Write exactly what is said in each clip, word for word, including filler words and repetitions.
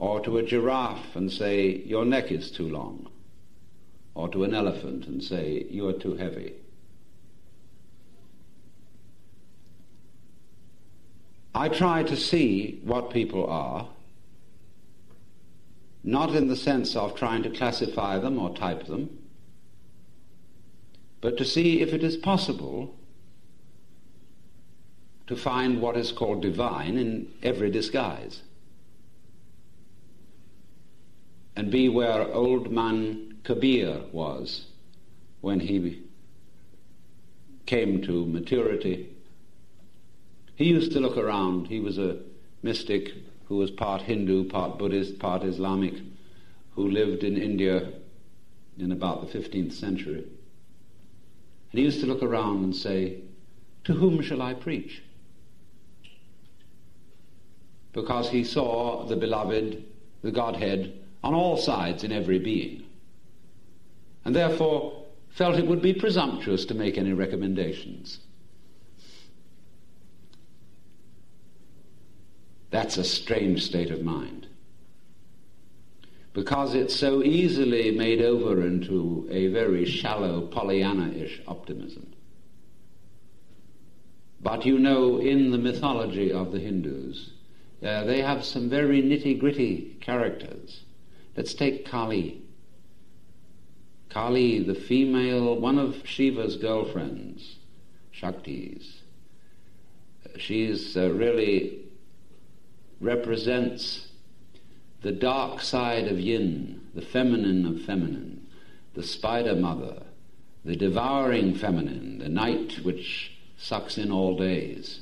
or to a giraffe and say, your neck is too long, or to an elephant and say, you are too heavy. I try to see what people are, not in the sense of trying to classify them or type them, but to see if it is possible to find what is called divine in every disguise, and be where old man Kabir was when he came to maturity. He used to look around. He was a mystic who was part Hindu, part Buddhist, part Islamic, who lived in India in about the fifteenth century. And he used to look around and say, to whom shall I preach? Because he saw the beloved, the Godhead, on all sides in every being, and therefore felt it would be presumptuous to make any recommendations. That's a strange state of mind, because it's so easily made over into a very shallow Pollyanna-ish optimism. But you know, in the mythology of the Hindus, uh, they have some very nitty-gritty characters. Let's take Kali. Kali, the female, one of Shiva's girlfriends, Shaktis. She's uh, really represents the dark side of yin, the feminine of feminine, the spider mother, the devouring feminine, the night which sucks in all days.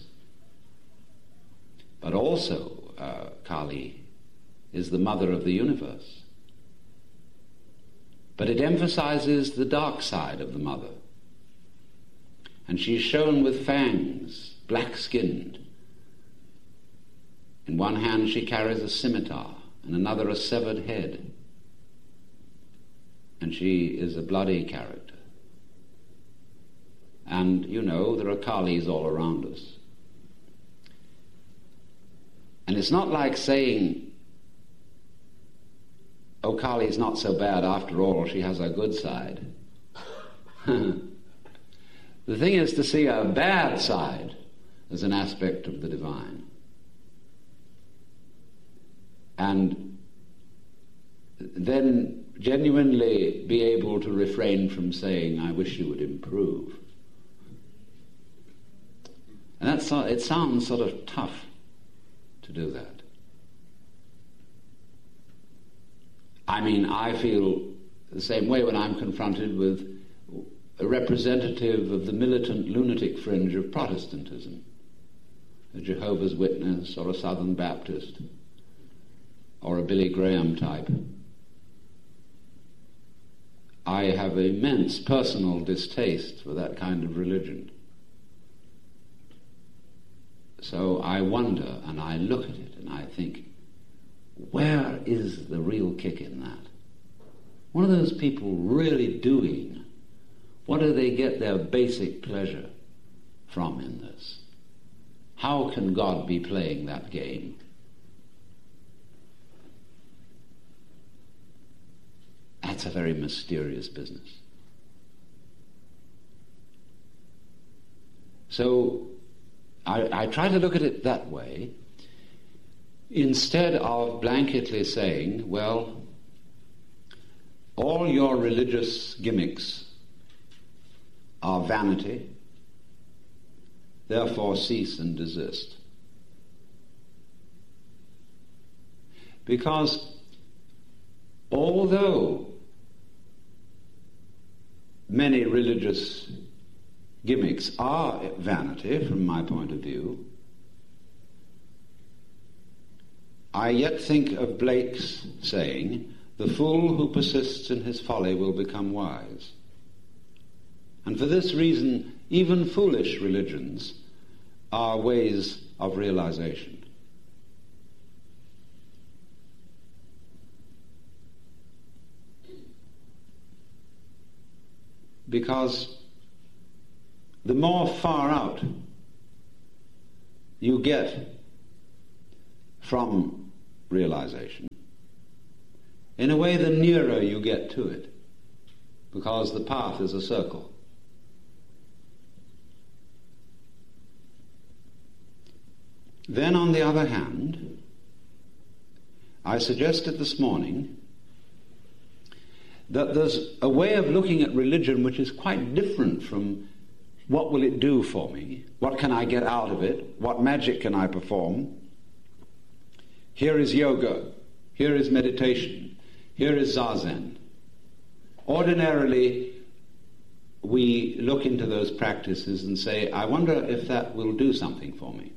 But also, uh, Kali is the mother of the universe. But it emphasizes the dark side of the mother. And she's shown with fangs, black-skinned. In one hand she carries a scimitar, and another a severed head. And she is a bloody character. And, you know, there are Kalis all around us. And it's not like saying, oh, Kali's not so bad after all, she has a good side. The thing is to see a bad side as an aspect of the divine. And then genuinely be able to refrain from saying, I wish you would improve. And that's, it sounds sort of tough to do that. I mean, I feel the same way when I'm confronted with a representative of the militant lunatic fringe of Protestantism, a Jehovah's Witness or a Southern Baptist or a Billy Graham type. I have immense personal distaste for that kind of religion. So I wonder and I look at it and I think, where is the real kick in that? What are those people really doing? What do they get their basic pleasure from in this? How can God be playing that game? That's a very mysterious business. So I, I try to look at it that way, instead of blanketly saying, well, all your religious gimmicks are vanity, therefore cease and desist. Because although many religious gimmicks are vanity from my point of view, I yet think of Blake's saying, the fool who persists in his folly will become wise. And for this reason, even foolish religions are ways of realization. Because the more far out you get from realization, In a way, the nearer you get to it, because the path is a circle. Then, on the other hand, I suggested this morning that there's a way of looking at religion which is quite different from what will it do for me, what can I get out of it, what magic can I perform. Here is yoga, here is meditation, here is zazen. Ordinarily, we look into those practices and say, I wonder if that will do something for me.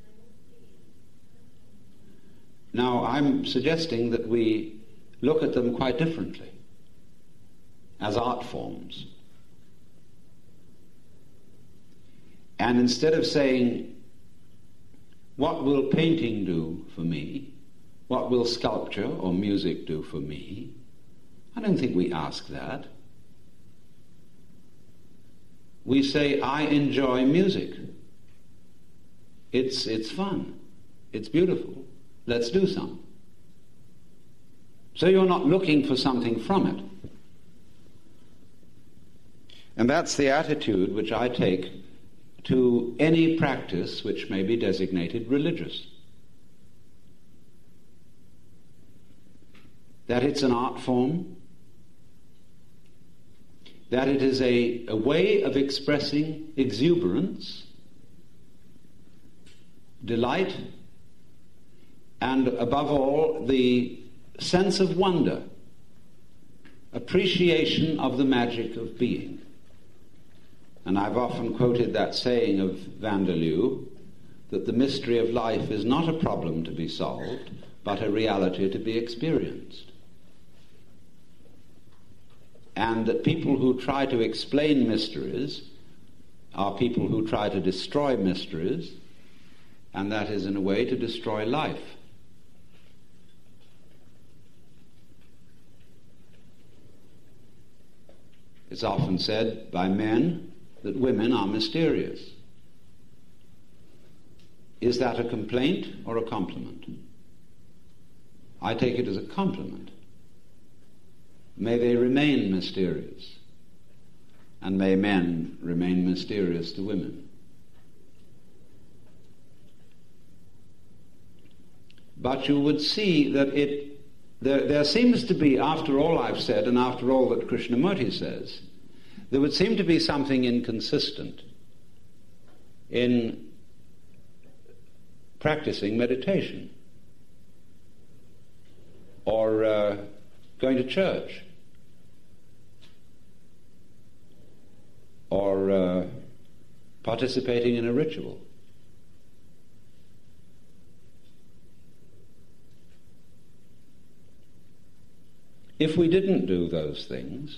Now, I'm suggesting that we look at them quite differently, as art forms. And instead of saying, what will painting do for me? What will sculpture or music do for me? I don't think we ask that. We say, I enjoy music. It's, it's fun. It's beautiful. Let's do some. So you're not looking for something from it. And that's the attitude which I take to any practice which may be designated religious. That it's an art form, that it is a, a way of expressing exuberance, delight, and above all, the sense of wonder, appreciation of the magic of being. And I've often quoted that saying of Vanderloo, that the mystery of life is not a problem to be solved, but a reality to be experienced. And that people who try to explain mysteries are people who try to destroy mysteries, and that is in a way to destroy life. It's often said by men that women are mysterious. Is that a complaint or a compliment? I take it as a compliment. May they remain mysterious, and may men remain mysterious to women. But you would see that it there, there seems to be, after all I've said and after all that Krishnamurti says, there would seem to be something inconsistent in practicing meditation or uh, going to church or uh, participating in a ritual. If we didn't do those things,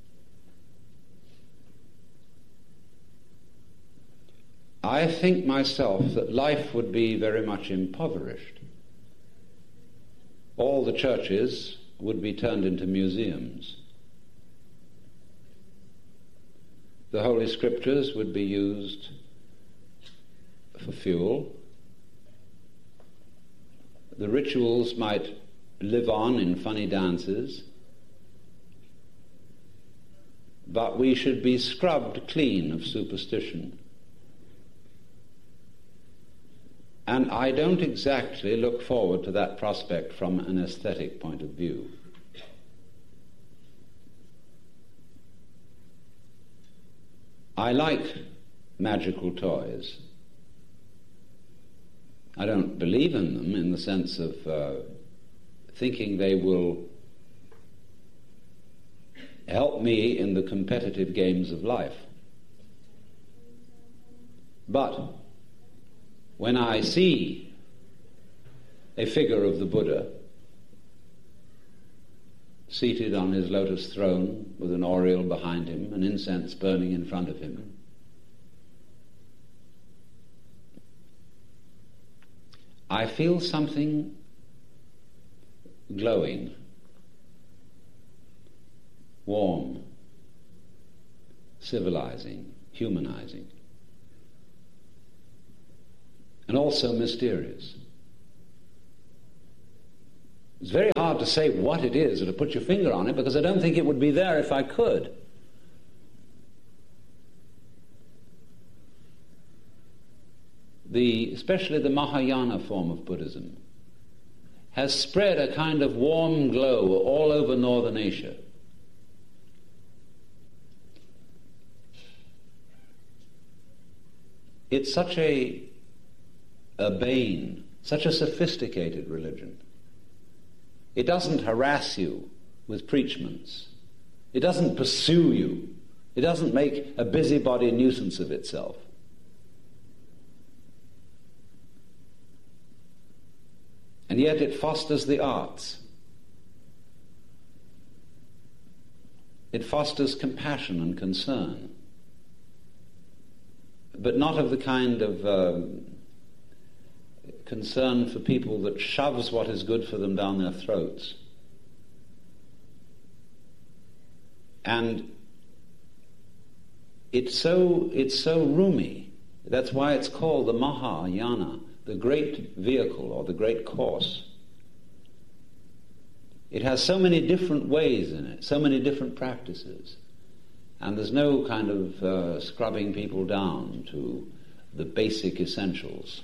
I think myself that life would be very much impoverished. All the churches would be turned into museums. The Holy Scriptures would be used for fuel. The rituals might live on in funny dances, but we should be scrubbed clean of superstition. And I don't exactly look forward to that prospect from an aesthetic point of view. I like magical toys. I don't believe in them in the sense of uh, thinking they will help me in the competitive games of life. But when I see a figure of the Buddha seated on his lotus throne with an aureole behind him and incense burning in front of him, I feel something glowing, warm, civilizing, humanizing, and also mysterious. It's very hard to say what it is or to put your finger on it, because I don't think it would be there if I could. The, especially the Mahayana form of Buddhism, has spread a kind of warm glow all over northern Asia. It's such a urbane, such a sophisticated religion. It doesn't harass you with preachments. It doesn't pursue you. It doesn't make a busybody nuisance of itself. And yet it fosters the arts. It fosters compassion and concern, but not of the kind of uh, concern for people that shoves what is good for them down their throats. And it's so, it's so roomy. That's why it's called the Mahayana, the great vehicle or the great course. It has so many different ways in it, so many different practices. And there's no kind of uh, scrubbing people down to the basic essentials.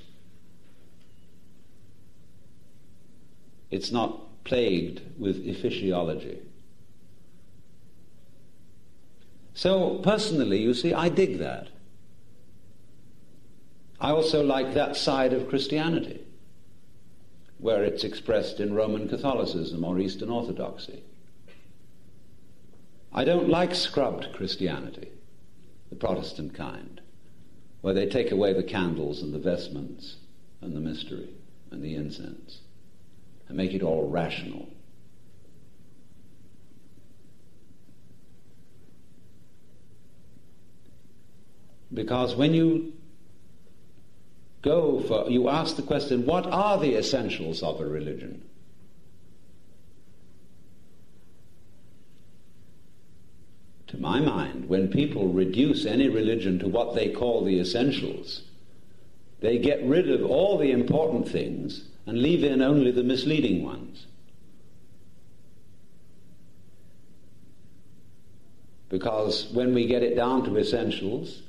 It's not plagued with ephesiology. So personally, you see, I dig that. I also like that side of Christianity, where it's expressed in Roman Catholicism or Eastern Orthodoxy. I don't like scrubbed Christianity, the Protestant kind, where they take away the candles and the vestments and the mystery and the incense and make it all rational. Because when you go for, you ask the question, what are the essentials of a religion? To my mind, when people reduce any religion to what they call the essentials, they get rid of all the important things and leave in only the misleading ones. Because when we get it down to essentials,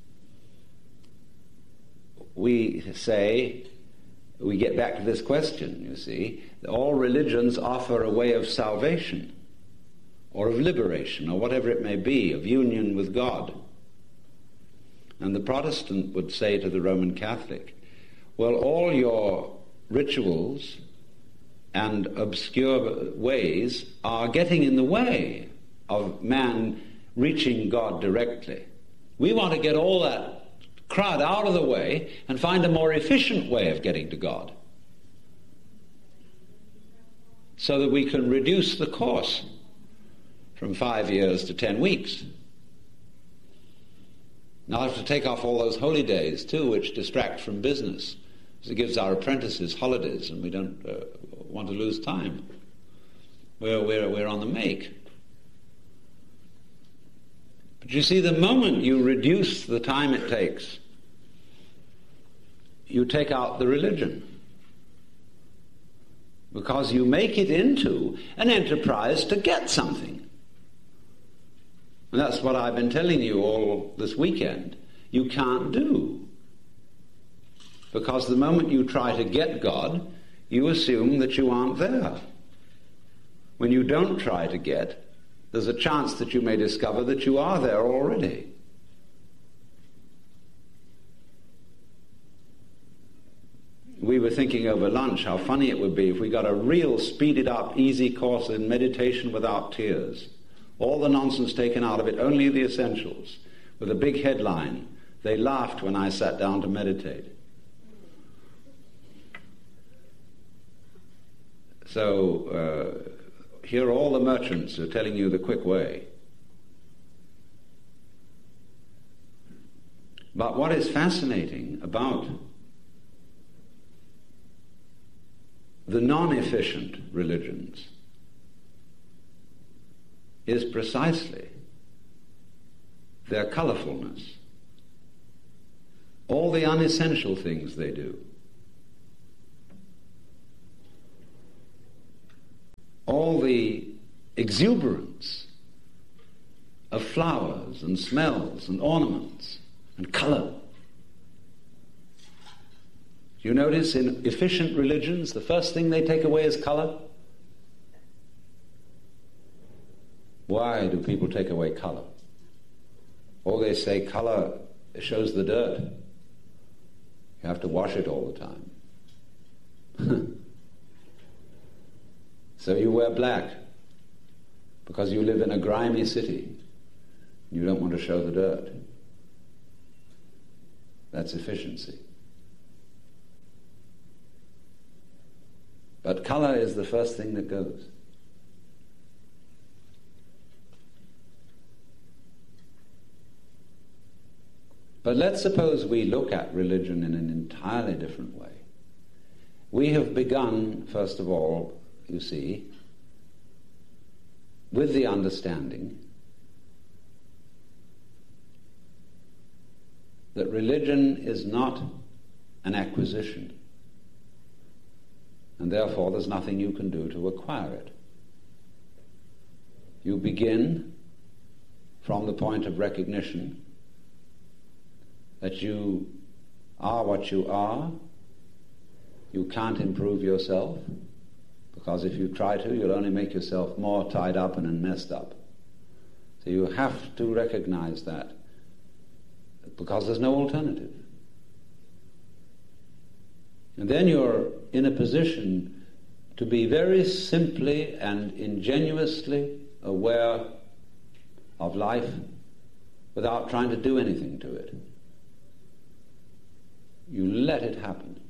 we say, we get back to this question, you see, that all religions offer a way of salvation, or of liberation, or whatever it may be, of union with God. And the Protestant would say to the Roman Catholic, well, all your rituals and obscure ways are getting in the way of man reaching God directly. We want to get all that crowd out of the way and find a more efficient way of getting to God, so that we can reduce the course from five years to ten weeks. Now I have to take off all those holy days too, which distract from business. It gives our apprentices holidays, and we don't uh, want to lose time. We're, we're, we're on the make. But you see, the moment you reduce the time it takes, you take out the religion. Because you make it into an enterprise to get something. And that's what I've been telling you all this weekend. You can't do. Because the moment you try to get God, you assume that you aren't there. When you don't try to get, there's a chance that you may discover that you are there already. We were thinking over lunch how funny it would be if we got a real speeded up, easy course in meditation without tears. All the nonsense taken out of it, only the essentials, with a big headline. They laughed when I sat down to meditate. So, uh, here are all the merchants who are telling you the quick way. But what is fascinating about the non-efficient religions is precisely their colorfulness. All the unessential things they do. all the exuberance of flowers and smells and ornaments and color. You notice in efficient religions, the first thing they take away is color. Why do people take away color? Or they say color shows the dirt. You have to wash it all the time. So you wear black because you live in a grimy city. You don't want to show the dirt. That's efficiency. But color is the first thing that goes. But let's suppose we look at religion in an entirely different way. We have begun, first of all, you see, with the understanding that religion is not an acquisition, and therefore there's nothing you can do to acquire it. You begin from the point of recognition that you are what you are. You can't improve yourself, because if you try to, you'll only make yourself more tied up and messed up. So you have to recognize that, because there's no alternative. And then you're in a position to be very simply and ingenuously aware of life without trying to do anything to it. You let it happen.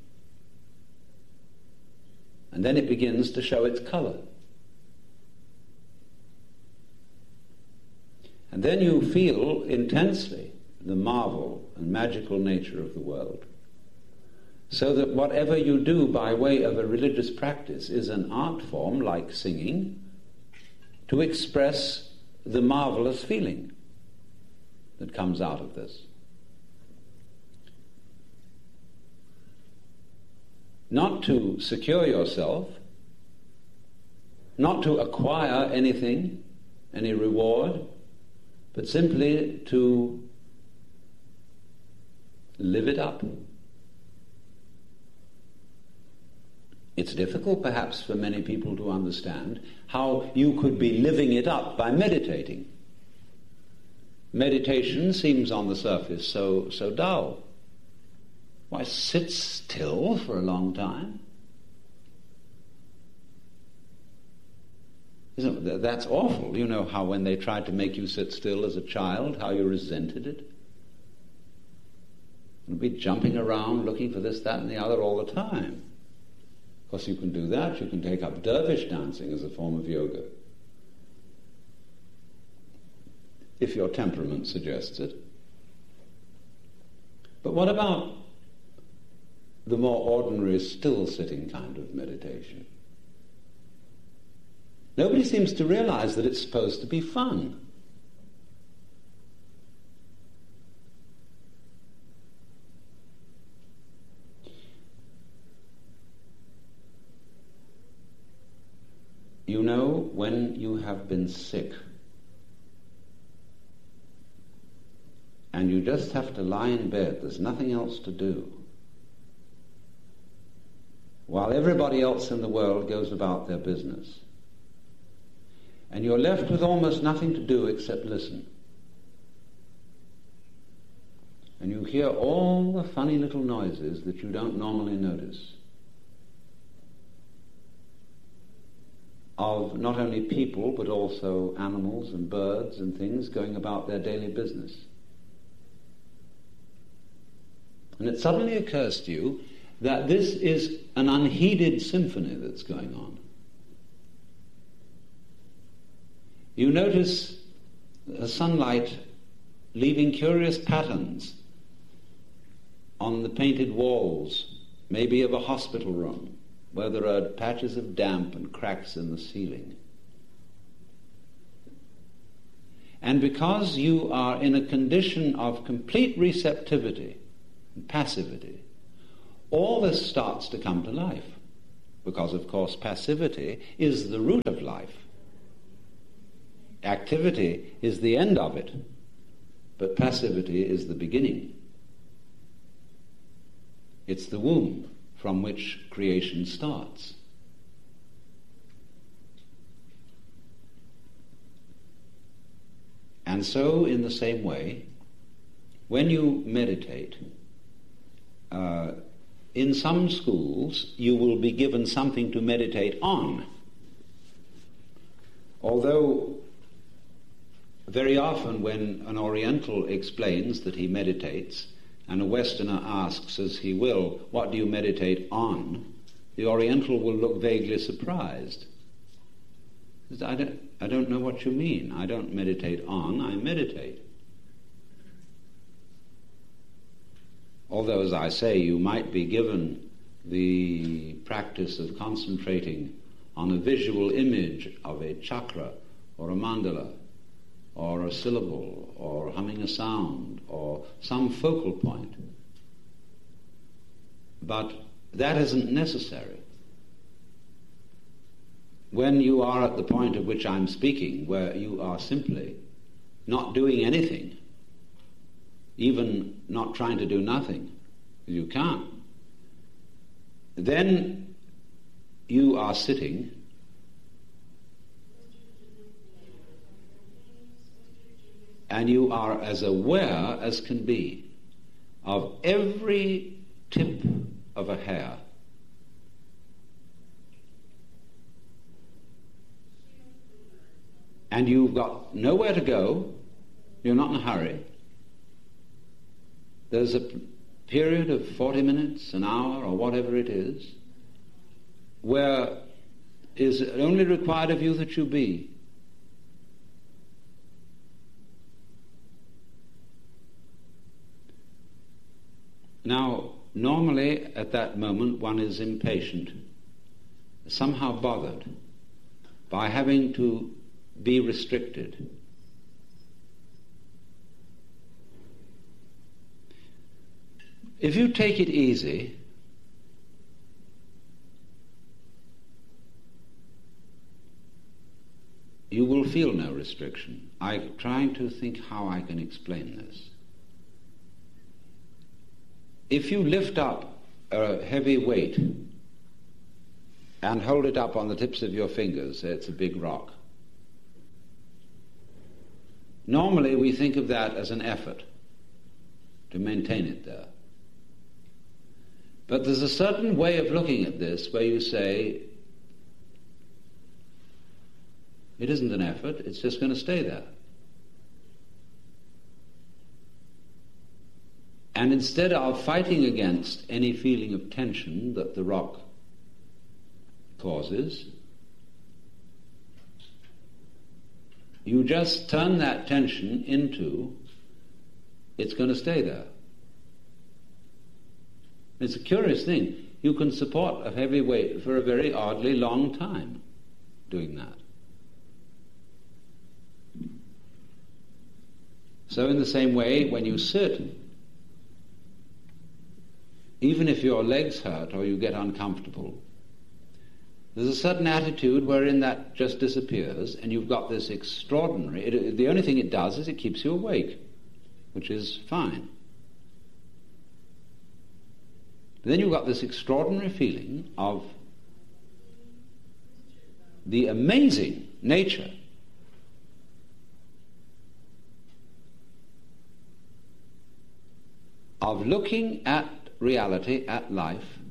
And then it begins to show its color. And then you feel intensely the marvel and magical nature of the world. So that whatever you do by way of a religious practice is an art form, like singing, to express the marvelous feeling that comes out of this. Not to secure yourself, not to acquire anything, any reward, but simply to live it up. It's difficult, perhaps, for many people to understand how you could be living it up by meditating. Meditation seems on the surface so, so dull. Why, sit still for a long time? Isn't it? That's awful. You know how when they tried to make you sit still as a child, how you resented it? You'd be jumping around looking for this, that, and the other all the time. Of course, you can do that. You can take up dervish dancing as a form of yoga, if your temperament suggests it. But what about the more ordinary, still-sitting kind of meditation? Nobody seems to realize that it's supposed to be fun. You know, when you have been sick and you just have to lie in bed, there's nothing else to do, while everybody else in the world goes about their business, and you're left with almost nothing to do except listen. And you hear all the funny little noises that you don't normally notice, of not only people but also animals and birds and things going about their daily business. And it suddenly occurs to you that this is an unheeded symphony that's going on. You notice the sunlight leaving curious patterns on the painted walls, maybe of a hospital room, where there are patches of damp and cracks in the ceiling. And because you are in a condition of complete receptivity and passivity, all this starts to come to life. because, of course, passivity is the root of life. Activity is the end of it, but passivity is the beginning. It's the womb from which creation starts. And so, in the same way, when you meditate, uh, in some schools you will be given something to meditate on. Although very often when an Oriental explains that he meditates, and a Westerner asks, as he will, what do you meditate on? The Oriental will look vaguely surprised. He says, I don't, I don't know what you mean. I don't meditate on, I meditate. Although, as I say, you might be given the practice of concentrating on a visual image of a chakra or a mandala or a syllable or humming a sound or some focal point. But that isn't necessary. When you are at the point at which I'm speaking, where you are simply not doing anything, even not trying to do nothing, you can't, then you are sitting and you are as aware as can be of every tip of a hair. And you've got nowhere to go, you're not in a hurry. There's a period of forty minutes, an hour, or whatever it is, where is only required of you that you be. Now, normally at that moment one is impatient, somehow bothered by having to be restricted. If you take it easy, you will feel no restriction. I'm trying to think how I can explain this. If you lift up a heavy weight and hold it up on the tips of your fingers, say it's a big rock, normally we think of that as an effort to maintain it there. But there's a certain way of looking at this where you say, it isn't an effort, it's just going to stay there. And instead of fighting against any feeling of tension that the rock causes, you just turn that tension into, it's going to stay there. It's a curious thing. You can support a heavy weight for a very oddly long time doing that. So in the same way, when you sit, even if your legs hurt or you get uncomfortable, there's a certain attitude wherein that just disappears, and you've got this extraordinary, it, the only thing it does is it keeps you awake, which is fine. But then you've got this extraordinary feeling of the amazing nature of looking at reality, at life,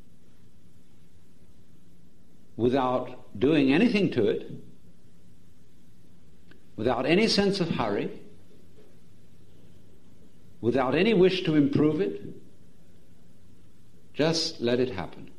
without doing anything to it, without any sense of hurry, without any wish to improve it. Just let it happen.